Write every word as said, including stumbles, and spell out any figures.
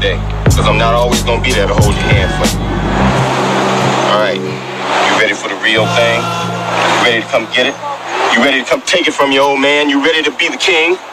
day. Because I'm not always going to be there to hold your hand for you. All right. You ready for the real thing? You ready to come get it? You ready to come take it from your old man? You ready to be the king?